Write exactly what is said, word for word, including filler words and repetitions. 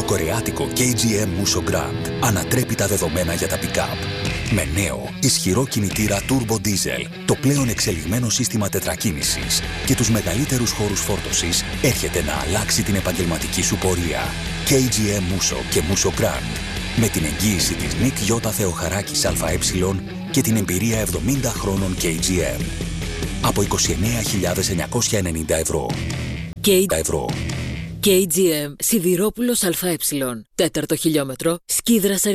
κορεάτικο κέι τζι εμ Musso Grand ανατρέπει τα δεδομένα για τα pick-up. Με νέο, ισχυρό κινητήρα Turbo Diesel, το πλέον εξελιγμένο σύστημα τετρακίνησης και τους μεγαλύτερους χώρους φόρτωσης, έρχεται να αλλάξει την επαγγελματική σου πορεία. κέι τζι εμ Musso και Musso Grand. Με την εγγύηση της Νικ Γιώτα Θεοχαράκης ΑΕ και την εμπειρία εβδομήντα χρόνων κέι τζι εμ. Από είκοσι εννέα χιλιάδες εννιακόσια ενενήντα ευρώ. ευρώ. κέι τζι εμ Σιδηρόπουλος ΑΕ. Τέταρτο χιλιόμετρο, Σκίδρας